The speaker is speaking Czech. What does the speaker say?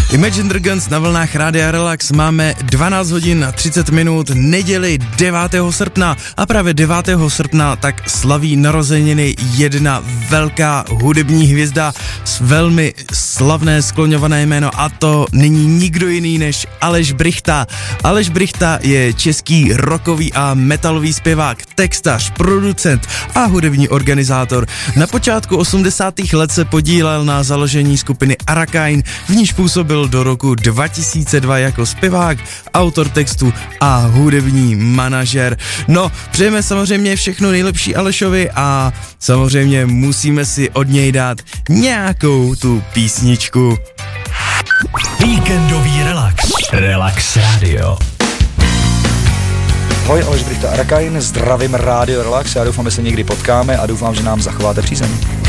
Imagine Dragons na vlnách Rádia Relax, máme 12 hodin a 30 minut, neděli 9. srpna a právě 9. srpna tak slaví narozeniny jedna velká hudební hvězda s velmi slavné skloňované jméno a to není nikdo jiný než Aleš Brychta. Aleš Brychta je český rockový a metalový zpěvák, textař, producent a hudební organizátor. Na počátku 80. let se podílel na založení skupiny Arakain, v níž působil do roku 2002 jako zpěvák, autor textu a hudební manažer. No, přejeme samozřejmě všechno nejlepší Alešovi a samozřejmě musíme si od něj dát nějakou tu písničku. Víkendový relax. Relax Radio. Ahoj, Aleš Brychta, Arakain, zdravím Rádio Relax, já doufám, že se někdy potkáme a doufám, že nám zachováte přízeň.